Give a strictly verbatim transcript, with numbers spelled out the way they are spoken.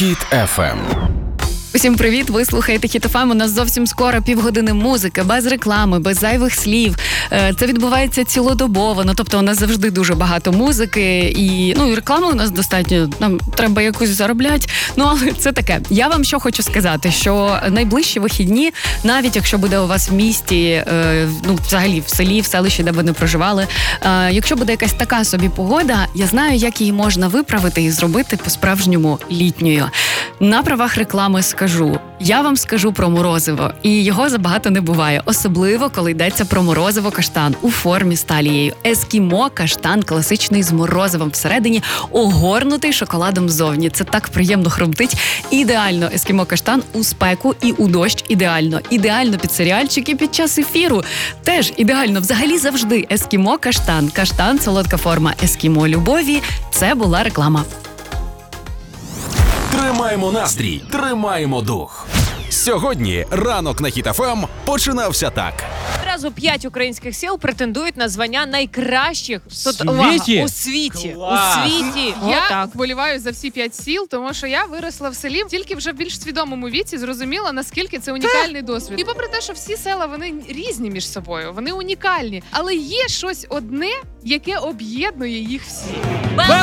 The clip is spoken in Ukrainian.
Хіт еф ем. Усім привіт, ви слухаєте Хіт еф ем. У нас зовсім скоро півгодини музики, без реклами, без зайвих слів. Це відбувається цілодобово, ну, тобто у нас завжди дуже багато музики і, ну, і реклами у нас достатньо, нам треба якось заробляти, ну, але це таке. Я вам що хочу сказати, що найближчі вихідні, навіть якщо буде у вас в місті, ну, взагалі в селі, в селищі, де ви не проживали, якщо буде якась така собі погода, я знаю, як її можна виправити і зробити по-справжньому літньою. На правах реклами скажу. Я вам скажу про морозиво, і його забагато не буває, особливо, коли йдеться про морозиво-каштан у формі з талією. Ескімо-каштан класичний з морозивом всередині, огорнутий шоколадом ззовні. Це так приємно хрумтить. Ідеально ескімо-каштан у спеку і у дощ ідеально. Ідеально під серіальчики під час ефіру. Теж ідеально. Взагалі завжди ескімо-каштан. Каштан – солодка форма ескімо любові. Це була реклама. Тримаємо настрій, тримаємо дух. Сьогодні ранок на Хіт еф ем починався так. Одразу п'ять українських сіл претендують на звання найкращих Світі? увага, у світі. Клас. У світі. Я Отак. вболіваю за всі п'ять сіл, тому що я виросла в селі, тільки вже в більш свідомому віці зрозуміла, наскільки це унікальний досвід. І попри те, що всі села, вони різні між собою, вони унікальні, але є щось одне, яке об'єднує їх всі.